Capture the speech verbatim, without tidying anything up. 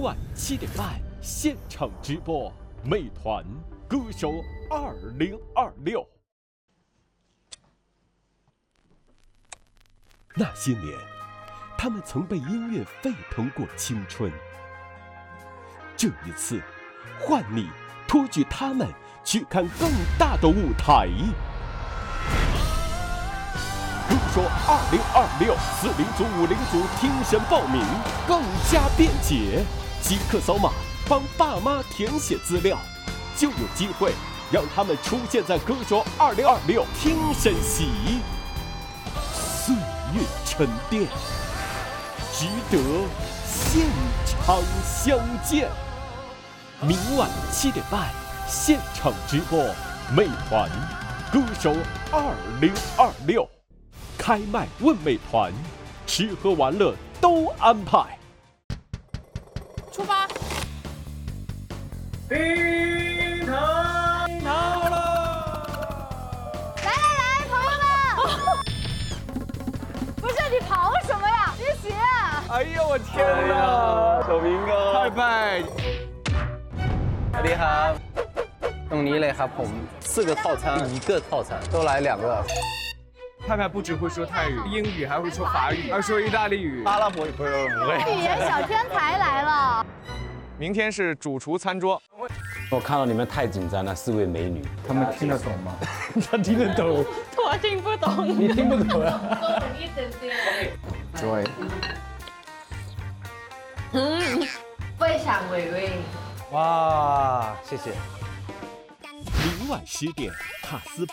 晚七点半现场直播，美团歌手二零二六。那些年，他们曾被音乐沸腾过青春。这一次，换你托举他们去看更大的舞台。歌手二零二六四零组、五零组听审报名更加便捷，即刻扫码帮爸妈填写资料，就有机会让他们出现在歌手二零二六听审席。岁月沉淀，值得现场相见。明晚七点半现场直播，美团歌手二零二六开麦问美团，吃喝玩乐都安排。 出发！ 冰糖冰糖了！ 来来来，朋友们！不是你跑什么呀？别学！ 哎呦我天哪！小明哥，拜拜！สวัสดีครับตรงนี้เลยครับผม四个套餐一个套餐都来两个。派派不只会说泰语、英语，还会说法语，还说意大利语、阿拉伯语，不会。 语言小天才来了。 明天是主厨餐桌。 我看到你们太紧张了，四位美女， 他们听得懂吗？ 他听得懂， 我听不懂。 你听不懂啊？ 一点点。 Joy， 嗯，非常美味。 哇，谢谢。 明晚十点，卡斯